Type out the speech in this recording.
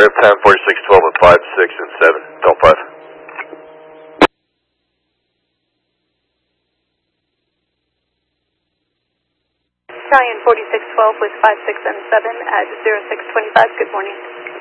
airtime 4612 with 5, 6, and 7, Delta 5. Italian 4612 with 5, 6, and 7 at 0625, good morning.